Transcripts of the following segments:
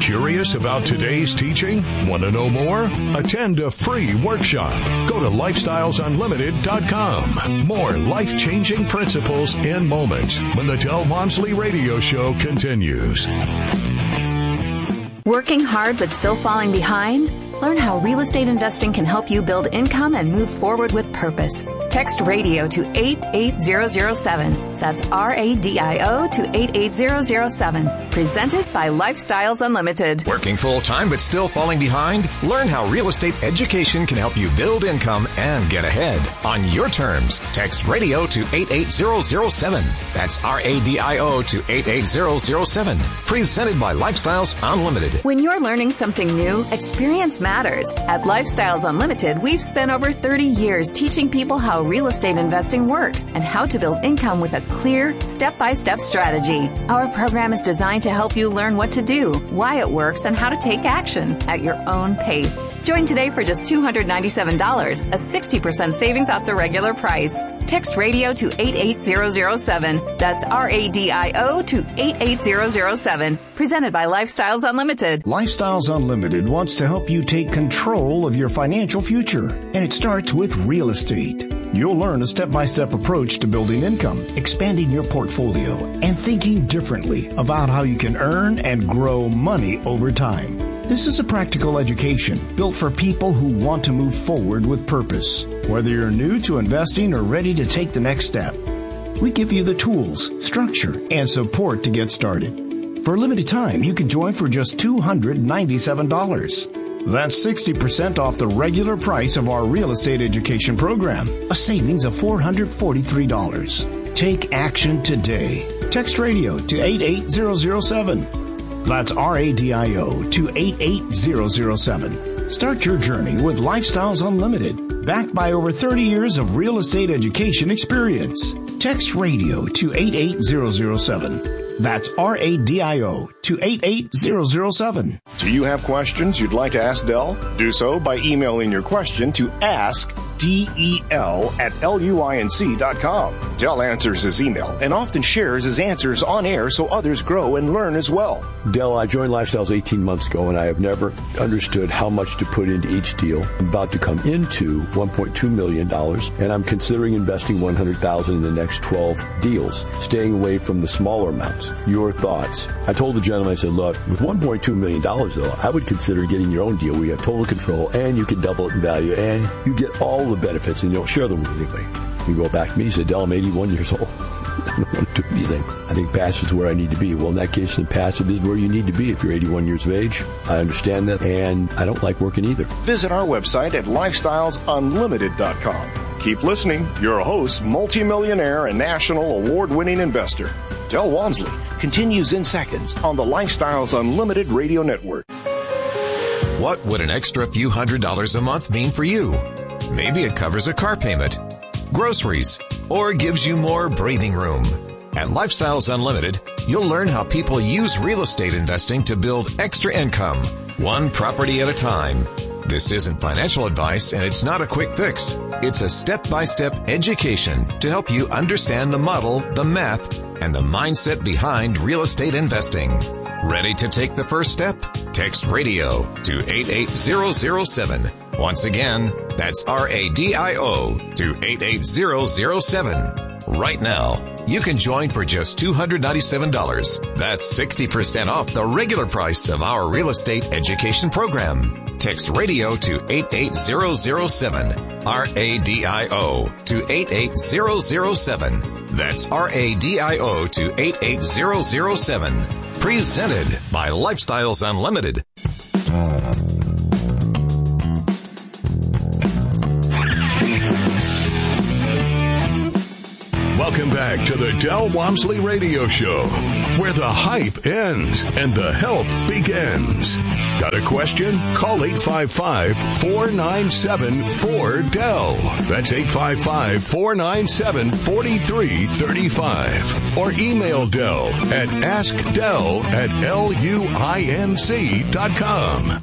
Curious about today's teaching? Want to know more? Attend a free workshop. Go to lifestylesunlimited.com. More life-changing principles and moments when the Del Walmsley Radio Show continues. Working hard but still falling behind? Learn how real estate investing can help you build income and move forward with purpose. Text radio to 88007. That's RADIO to 88007. Presented by Lifestyles Unlimited. Working full-time but still falling behind? Learn how real estate education can help you build income and get ahead. On your terms, text radio to 88007. That's RADIO to 88007. Presented by Lifestyles Unlimited. When you're learning something new, experience matters. At Lifestyles Unlimited, we've spent over 30 years teaching people how real estate investing works and how to build income with a clear, step-by-step strategy. Our program is designed to help you learn what to do, why it works, and how to take action at your own pace. Join today for just $297, a 60% savings off the regular price. Text radio to 88007. That's RADIO to 88007. Presented by Lifestyles Unlimited. Lifestyles Unlimited wants to help you take control of your financial future, and it starts with real estate. You'll learn a step-by-step approach to building income, expanding your portfolio, and thinking differently about how you can earn and grow money over time. This is a practical education built for people who want to move forward with purpose. Whether you're new to investing or ready to take the next step, we give you the tools, structure, and support to get started. For a limited time, you can join for just $297. That's 60% off the regular price of our real estate education program, a savings of $443. Take action today. Text radio to 88007. That's RADIO to 88007. Start your journey with Lifestyles Unlimited, backed by over 30 years of real estate education experience. Text radio to 88007. That's RADIO to 88007. Do you have questions you'd like to ask Del? Do so by emailing your question to askdel@luinc.com. Del answers his email and often shares his answers on air so others grow and learn as well. Del, I joined Lifestyles 18 months ago, and I have never understood how much to put into each deal. I'm about to come into $1.2 million, and I'm considering investing $100,000 in the next 12 deals, staying away from the smaller amounts. Your thoughts? I told the gentleman, I said, look, with $1.2 million, though, I would consider getting your own deal where you have total control, and you can double it in value, and you get all the benefits, and you don't share them with anybody. You go back to me, he said, Del, I'm 81 years old. I don't want to do anything. I think passive is where I need to be. Well, in that case, then passive is where you need to be if you're 81 years of age. I understand that, and I don't like working either. Visit our website at lifestylesunlimited.com. Keep listening. Your host, multimillionaire and national award-winning investor, Del Walmsley, continues in seconds on the Lifestyles Unlimited Radio Network. What would an extra few $100s a month mean for you? Maybe it covers a car payment, groceries, or gives you more breathing room. At Lifestyles Unlimited, you'll learn how people use real estate investing to build extra income, one property at a time. This isn't financial advice, and it's not a quick fix. It's a step-by-step education to help you understand the model, the math, and the mindset behind real estate investing. Ready to take the first step? Text radio to 88007. Once again, that's RADIO to 88007. Right now, you can join for just $297. That's 60% off the regular price of our real estate education program. Text radio to 88007. RADIO to 88007. That's RADIO to 88007. Presented by Lifestyles Unlimited. Welcome back to the Del Walmsley Radio Show, where the hype ends and the help begins. Got a question? Call 855-497-4DEL. That's 855-497-4335. Or email Del at askdel@luinc.com.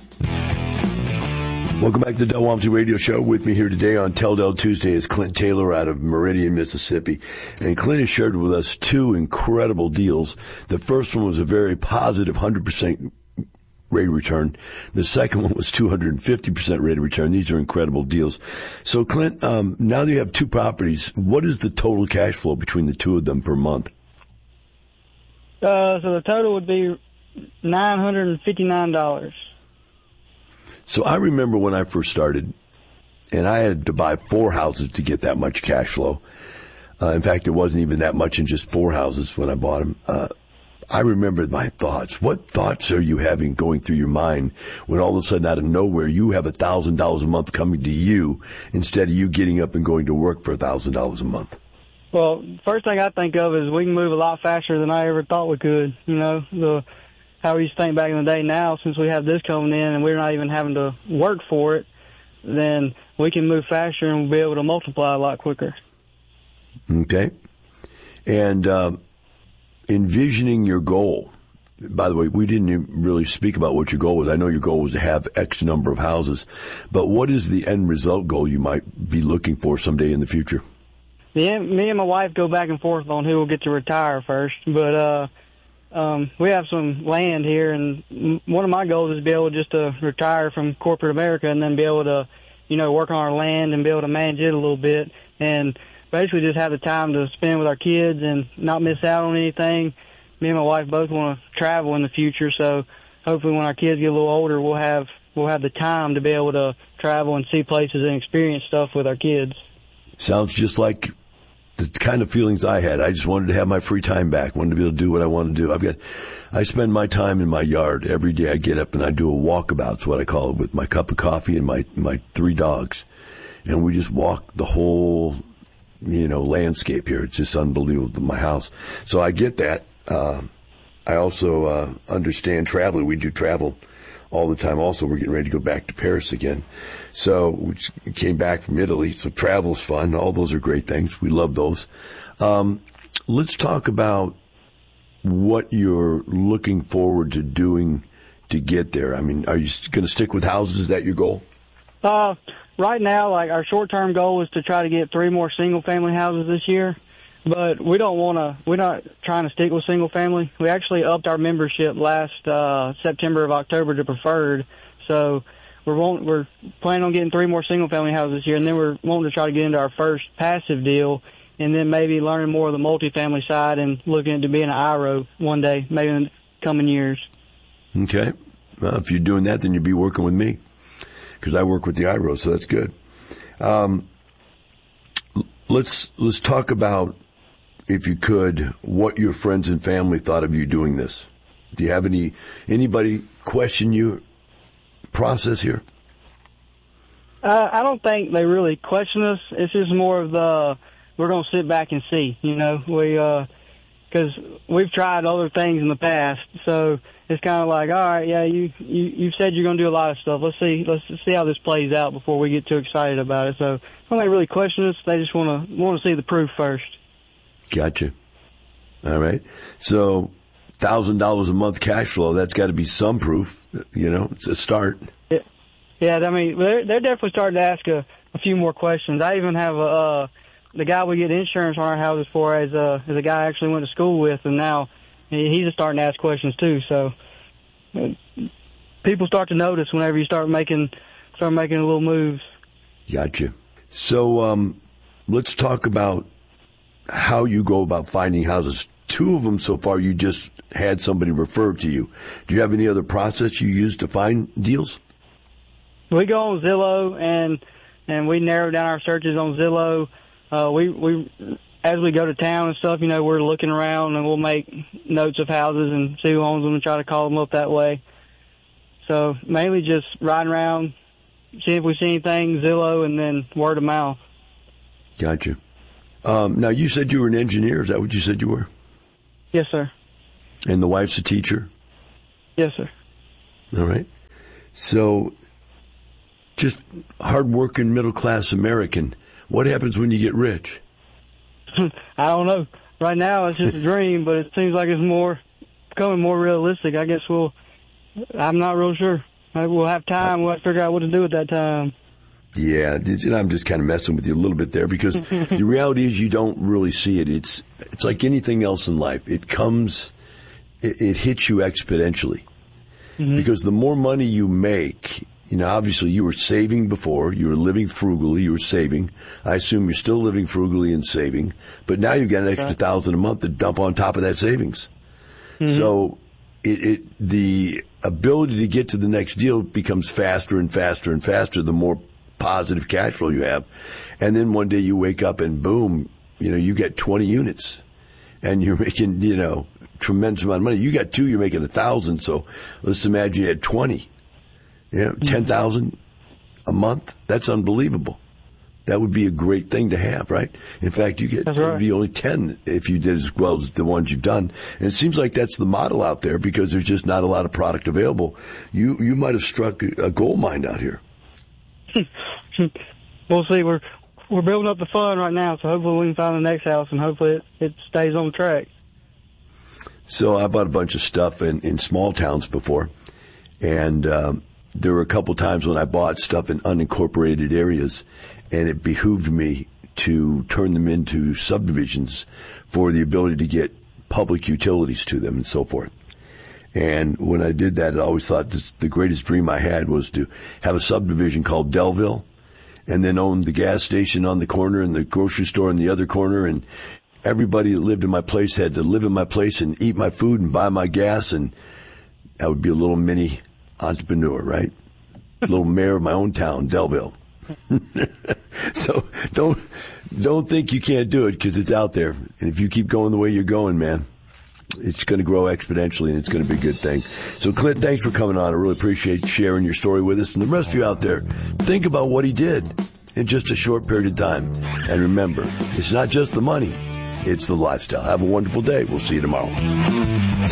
Welcome back to the Del Walmsley Radio Show. With me here today on Tell Del Tuesday is Clint Taylor out of Meridian, Mississippi. And Clint has shared with us two incredible deals. The first one was a very positive 100% rate of return. The second one was 250% rate of return. These are incredible deals. So, Clint, now that you have two properties, what is the total cash flow between the two of them per month? So the total would be $959. So I remember when I first started, and I had to buy 4 houses to get that much cash flow. In fact, there wasn't even that much in just 4 houses when I bought them. I remember my thoughts. What thoughts are you having going through your mind when all of a sudden out of nowhere you have $1,000 a month coming to you instead of you getting up and going to work for $1,000 a month? Well, first thing I think of is we can move a lot faster than I ever thought we could. You know, how we used to think back in the day. Now, since we have this coming in and we're not even having to work for it, then we can move faster and we'll be able to multiply a lot quicker. Okay. And envisioning your goal. By the way, we didn't even really speak about what your goal was. I know your goal was to have X number of houses, but what is the end result goal you might be looking for someday in the future? Me and my wife go back and forth on who will get to retire first, but we have some land here, and one of my goals is to be able just to retire from corporate America and then be able to, you know, work on our land and be able to manage it a little bit and basically just have the time to spend with our kids and not miss out on anything. Me and my wife both want to travel in the future, so hopefully when our kids get a little older, we'll have the time to be able to travel and see places and experience stuff with our kids. Sounds just like the kind of feelings I had. I just wanted to have my free time back, wanted to be able to do what I want to do. I spend my time in my yard. Every day I get up and I do a walkabout, it's what I call it, with my cup of coffee and my 3 dogs. And we just walk the whole, landscape here. It's just unbelievable, my house. So I get that. I also understand traveling. We do travel all the time. Also, we're getting ready to go back to Paris again. So we came back from Italy. So travel's fun. All those are great things. We love those. Let's talk about what you're looking forward to doing to get there. I mean, are you going to stick with houses? Is that your goal? Right now, like, our short-term goal is to try to get 3 more single-family houses this year. But we're not trying to stick with single family. We actually upped our membership last September of October to preferred. So we're planning on getting 3 more single family houses this year, and then we're wanting to try to get into our first passive deal, and then maybe learning more of the multifamily side and looking into being an IRO one day, maybe in the coming years. Okay. Well, if you're doing that, then you'd be working with me, because I work with the IRO, so that's good. Let's talk about, if you could, what your friends and family thought of you doing this. Do you have anybody question your process here? I don't think they really question us. It's just more of we're going to sit back and see, because we've tried other things in the past. So it's kind of like, all right, yeah, you've said you're going to do a lot of stuff. Let's see how this plays out before we get too excited about it. So I don't think they really question us. They just want to see the proof first. Gotcha. All right. So $1,000 a month cash flow, that's got to be some proof. It's a start. Yeah, I mean, they're definitely starting to ask a few more questions. I even have the guy we get insurance on our houses for as a guy I actually went to school with, and now he's just starting to ask questions too. So people start to notice whenever you start making little moves. Gotcha. So let's talk about how you go about finding houses. 2 of them so far, you just had somebody refer to you. Do you have any other process you use to find deals? We go on Zillow and we narrow down our searches on Zillow. We as we go to town and stuff, we're looking around and we'll make notes of houses and see who owns them and try to call them up that way. So mainly just riding around, see if we see anything, Zillow, and then word of mouth. Gotcha. Now, you said you were an engineer. Is that what you said you were? Yes, sir. And the wife's a teacher? Yes, sir. All right. So, just hard-working, middle-class American. What happens when you get rich? I don't know. Right now, it's just a dream, but it seems like it's becoming more realistic. I guess I'm not real sure. We'll have time. We'll have to figure out what to do at that time. Yeah, I'm just kind of messing with you a little bit there, because the reality is you don't really see it. It's like anything else in life. It hits you exponentially. Because the more money you make, obviously you were saving before, you were living frugally, you were saving. I assume you're still living frugally and saving, but now you've got an extra $1,000 a month to dump on top of that savings. So the ability to get to the next deal becomes faster and faster and faster the more positive cash flow you have. And then one day you wake up and boom, you get 20 units and you're making, tremendous amount of money. You got 2, you're making 1,000. So let's imagine you had 20. 10,000 a month. That's unbelievable. That would be a great thing to have, right? In fact, it would be only 10 if you did as well as the ones you've done. And it seems like that's the model out there because there's just not a lot of product available. You might have struck a gold mine out here. We'll see. We're building up the fund right now, so hopefully we can find the next house and hopefully it stays on track. So I bought a bunch of stuff in small towns before, and there were a couple times when I bought stuff in unincorporated areas, and it behooved me to turn them into subdivisions for the ability to get public utilities to them and so forth. And when I did that, I always thought the greatest dream I had was to have a subdivision called Delville and then own the gas station on the corner and the grocery store on the other corner. And everybody that lived in my place had to live in my place and eat my food and buy my gas. And I would be a little mini entrepreneur, right? A little mayor of my own town, Delville. So don't think you can't do it because it's out there. And if you keep going the way you're going, man, it's going to grow exponentially and it's going to be a good thing. So Clint, thanks for coming on. I really appreciate sharing your story with us. And the rest of you out there, think about what he did in just a short period of time. And remember, it's not just the money, it's the lifestyle. Have a wonderful day. We'll see you tomorrow.